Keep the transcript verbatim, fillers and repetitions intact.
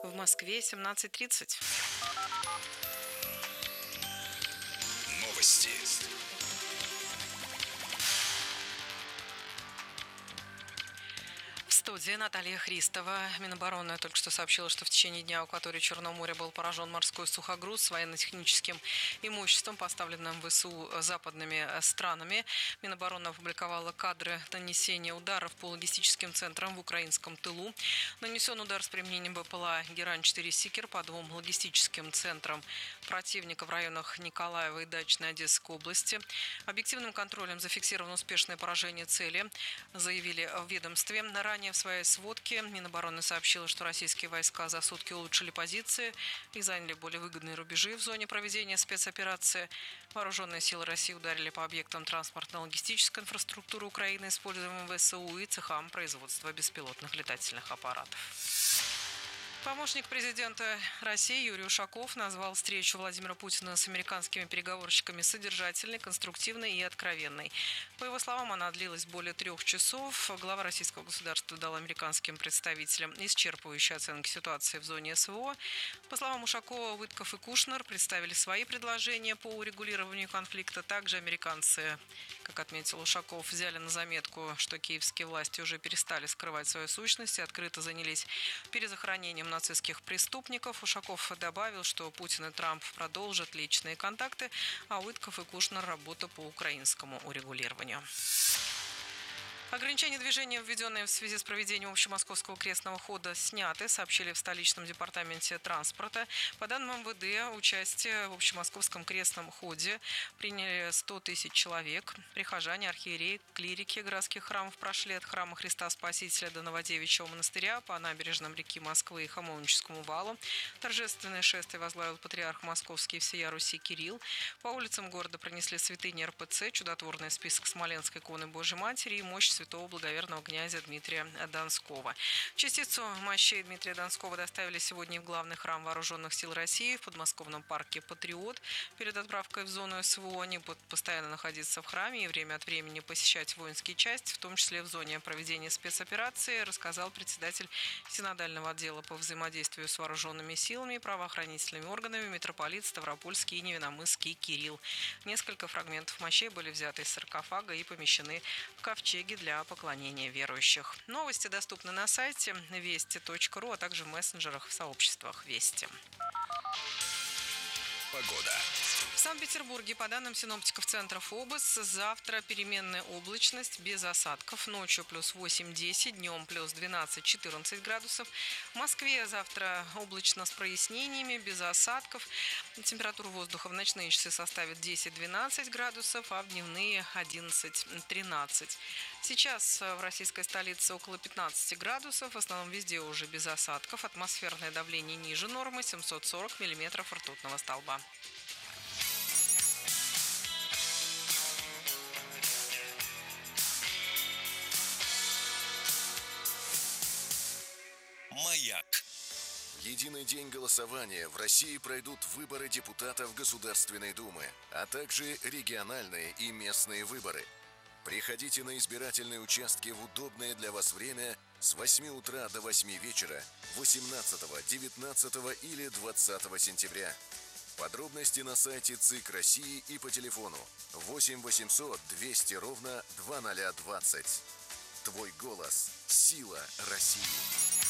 В Москве семнадцать тридцать. Новости. В студии Наталья Христова. Минобороны только что сообщила, что в течение дня у акватории Черного моря был поражен морской сухогруз с военно-техническим имуществом, поставленным в ВСУ западными странами. Минобороны опубликовала кадры нанесения ударов по логистическим центрам в украинском тылу. Нанесен удар с применением БПЛА «Герань-четыре Сикер» по двум логистическим центрам противника в районах Николаева и Дачной Одесской области. Объективным контролем зафиксировано успешное поражение цели, заявили в ведомстве. Ранее в своей сводке Минобороны сообщила, что российские войска за сутки улучшили позиции и заняли более выгодные рубежи в зоне проведения спецоперации. Вооруженные силы России ударили по объектам транспортно-логистической инфраструктуры Украины, используемым в ВСУ, и цехам производства беспилотных летательных аппаратов. Помощник президента России Юрий Ушаков назвал встречу Владимира Путина с американскими переговорщиками содержательной, конструктивной и откровенной. По его словам, она длилась более трех часов. Глава российского государства дал американским представителям исчерпывающие оценки ситуации в зоне СВО. По словам Ушакова, Уитков и Кушнер представили свои предложения по урегулированию конфликта. Также американцы, как отметил Ушаков, взяли на заметку, что киевские власти уже перестали скрывать свою сущность и открыто занялись перезахоронением нацистских преступников. Ушаков добавил, что Путин и Трамп продолжат личные контакты, а Уитков и Кушнер – работу по украинскому урегулированию. Ограничения движения, введенные в связи с проведением общемосковского крестного хода, сняты, сообщили в столичном департаменте транспорта. По данным МВД, участие в общемосковском крестном ходе приняли сто тысяч человек. Прихожане, архиереи, клирики городских храмов прошли от храма Христа Спасителя до Новодевичьего монастыря по набережным реки Москвы и Хамовническому валу. Торжественное шествие возглавил патриарх Московский и всея Руси Кирилл. По улицам города пронесли святыни эр пэ цэ, чудотворный список Смоленской иконы Божьей Матери и мощь святого благоверного князя Дмитрия Донского. Частицу мощей Дмитрия Донского доставили сегодня в главный храм Вооруженных сил России в подмосковном парке «Патриот». Перед отправкой в зону СВО они будут постоянно находиться в храме и время от времени посещать воинские части, в том числе в зоне проведения спецоперации, рассказал председатель синодального отдела по взаимодействию с вооруженными силами и правоохранительными органами митрополит Ставропольский и Невиномысский Кирилл. Несколько фрагментов мощей были взяты из саркофага и помещены в ковчеги для поклонения верующих. Новости доступны на сайте вести точка ру, а также в мессенджерах в сообществах Вести. Погода. В Санкт-Петербурге, по данным синоптиков центров ОБС, завтра переменная облачность без осадков. Ночью плюс восемь-десять, днем плюс двенадцать-четырнадцать градусов. В Москве завтра облачно с прояснениями, без осадков. Температура воздуха в ночные часы составит десять-двенадцать градусов, а в дневные одиннадцать-тринадцать. Сейчас в российской столице около пятнадцати градусов. В основном везде уже без осадков. Атмосферное давление ниже нормы, семьсот сорок миллиметров ртутного столба. Маяк. В единый день голосования в России пройдут выборы депутатов Государственной Думы, а также региональные и местные выборы. Приходите на избирательные участки в удобное для вас время с восьми утра до восьми вечера восемнадцатого, девятнадцатого или двадцатого сентября. Подробности на сайте ЦИК России и по телефону восемь восемьсот двести ровно двадцать ноль двадцать. Твой голос – сила России.